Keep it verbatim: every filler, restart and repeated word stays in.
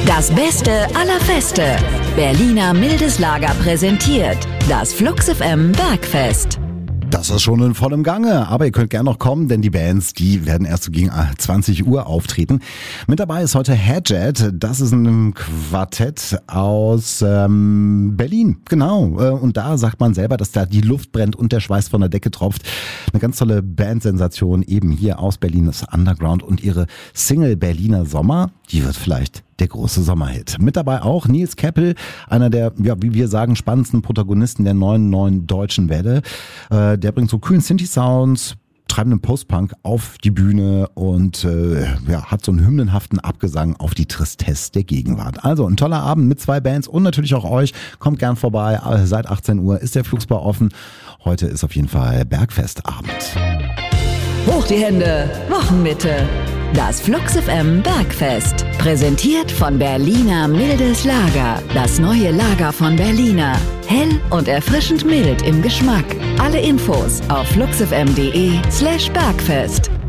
Das Beste aller Feste. Berliner Mildes Lager präsentiert das Flux F M Bergfest. Das ist schon in vollem Gange, aber ihr könnt gerne noch kommen, denn die Bands, die werden erst so gegen zwanzig Uhr auftreten. Mit dabei ist heute Hadjet, das ist ein Quartett aus ähm, Berlin, genau. Und da sagt man selber, dass da die Luft brennt und der Schweiß von der Decke tropft. Eine ganz tolle Bandsensation eben hier aus Berlin, das Underground und ihre Single Berliner Sommer, die wird vielleicht der große Sommerhit. Mit dabei auch Nils Keppel, einer der, ja, wie wir sagen, spannendsten Protagonisten der neuen, neuen deutschen Welle. Äh, der bringt so kühlen Synthi-Sounds, treibenden Post-Punk auf die Bühne und äh, ja, hat so einen hymnenhaften Abgesang auf die Tristesse der Gegenwart. Also ein toller Abend mit zwei Bands und natürlich auch euch. Kommt gern vorbei. Seit achtzehn Uhr ist der Flugsbar offen. Heute ist auf jeden Fall Bergfestabend. Hoch die Hände, Wochenmitte. Das Flux F M Bergfest. Präsentiert von Berliner Mildes Lager. Das neue Lager von Berliner. Hell und erfrischend mild im Geschmack. Alle Infos auf fluxfm punkt de slash Bergfest.